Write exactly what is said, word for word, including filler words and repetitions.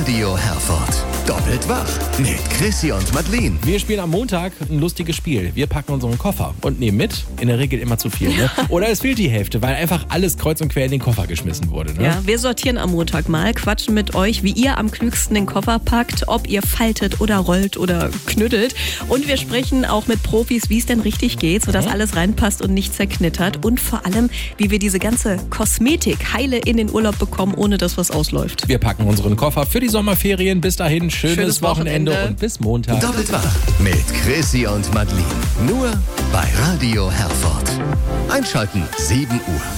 Radio Herford. Doppelt wach mit Chrissy und Madeleine. Wir spielen am Montag ein lustiges Spiel. Wir packen unseren Koffer und nehmen mit, in der Regel immer zu viel. Ne? Oder es fehlt die Hälfte, weil einfach alles kreuz und quer in den Koffer geschmissen wurde. Ne? Ja, wir sortieren am Montag mal, quatschen mit euch, wie ihr am klügsten den Koffer packt, ob ihr faltet oder rollt oder knüttelt. Und wir sprechen auch mit Profis, wie es denn richtig geht, sodass mhm. alles reinpasst und nicht zerknittert. Und vor allem, wie wir diese ganze Kosmetik heile in den Urlaub bekommen, ohne dass was ausläuft. Wir packen unseren Koffer für die Sommerferien. Bis dahin, schönes, schönes Wochenende. Wochenende und bis Montag. Doppelt wach mit Chrissy und Madeleine. Nur bei Radio Herford. Einschalten, sieben Uhr.